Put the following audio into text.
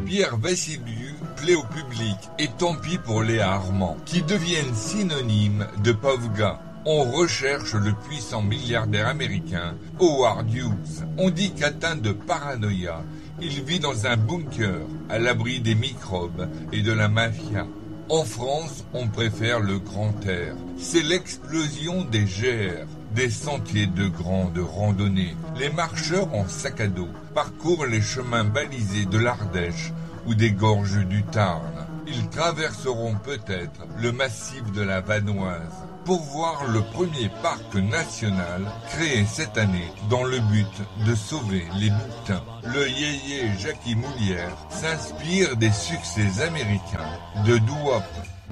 Pierre Vassiliou plaît au public et tant pis pour Léa Armand, qui deviennent synonymes de pauvres gars. On recherche le puissant milliardaire américain Howard Hughes. On dit qu'atteint de paranoïa, il vit dans un bunker, à l'abri des microbes et de la mafia. En France, on préfère le grand air. C'est l'explosion des GR, des sentiers de grande randonnée. Les marcheurs en sac à dos parcourent les chemins balisés de l'Ardèche ou des gorges du Tarn. Ils traverseront peut-être le massif de la Vanoise pour voir le premier parc national créé cette année dans le but de sauver les moutins. Le yéyé Jackie Moulière s'inspire des succès américains de doo-wop.